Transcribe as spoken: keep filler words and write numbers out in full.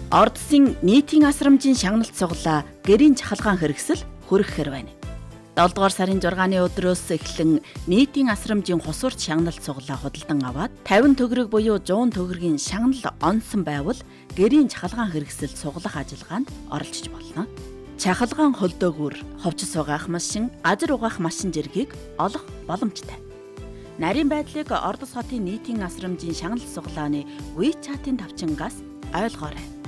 Ордсын нийтийн асрамжийн шагналт сугалаа гэрийн чахалгаан хэрэгсэл хүргэхээр байна. долдугаар сарын зургааны өдрөөс эхлэн нийтийн асрамжийн хусурч шагналт сугалаа худалдан аваад тавин төгрөг буюу зуун төгрөгийн шагнал онсон байвал гэрийн чахалгаан хэрэгсэл сугалах ажиллагаанд оролцож болно. Чахалгаан холдөөгөр ховч сугаах машин, газар угаах машин зэргийг олох боломжтой. Нарийн байдлыг Ордос хотын нийтийн асрамжийн шагналт сугалааны WeChat-ийн тавчингаас ойлгоорой.